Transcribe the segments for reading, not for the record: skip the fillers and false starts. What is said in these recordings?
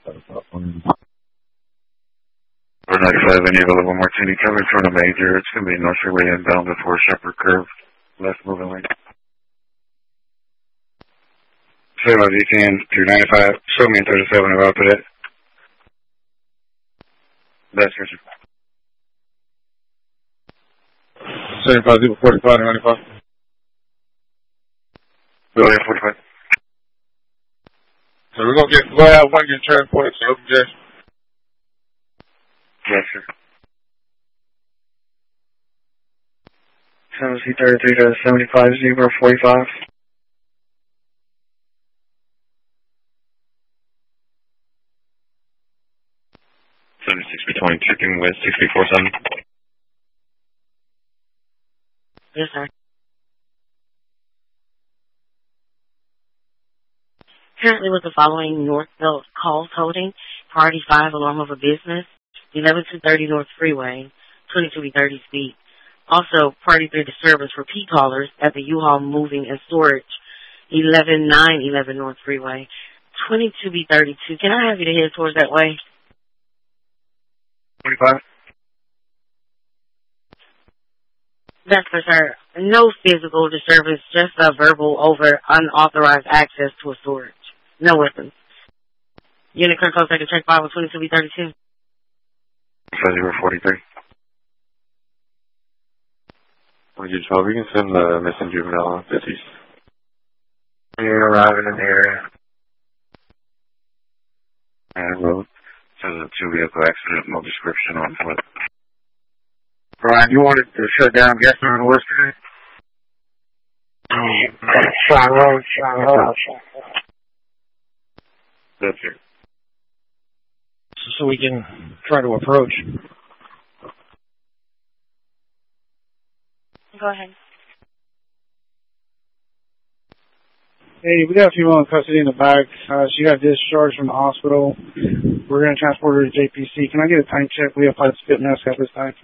95, any available Martini coming from the major. It's going to be North Freeway inbound before Shepherd Curve. Left moving lane. Say what you can to 95. Show me in 37 about it. That's Richard. 75, 45, 95. Go ahead, 45. So we'll have one get transported to Open J. Yes, sir. 7C33 to 75, 045. 76 between chicken with 647. Yes, sir. Currently with the following Northbelt calls holding, Priority 5, alarm of a business, 11230 North Freeway, 22B30 speed. Also, Priority 3 disturbance for P callers at the U-Haul Moving and Storage, 11911 North Freeway, 22B32. Can I have you to head towards that way? 45. That's for sure. No physical disturbance, just a verbal over unauthorized access to a storage. No weapons. Unit current code second check 5 with 22B32. 043. When you 12, you can send the missing juvenile 50s. You're arriving in the area. And road. Says a two-vehicle accident, no description on foot. Brian, you wanted to shut down gas on the west side? Sean Road. That's it. So we can try to approach. Go ahead. Hey, we got a female in custody in the back. She got discharged from the hospital. We're going to transport her to JPC. Can I get a time check? We have to spit mask at this time.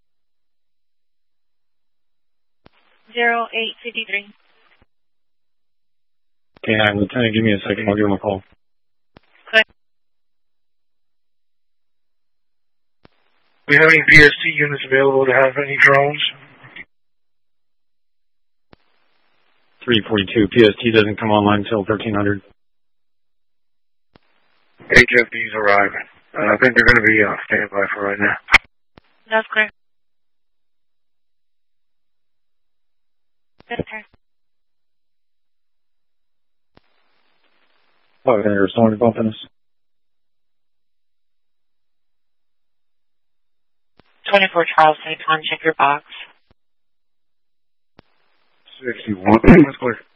0853. Okay, Lieutenant, give me a second. I'll give him a call. Okay. Do we have any PST units available to have any drones? 342. PST doesn't come online until 1300. HFD's arriving. I think they're going to be on standby for right now. That's clear. Yes, sir. Oh, there's someone bumping us. 24 Charleston, check your box. 61. That's clear.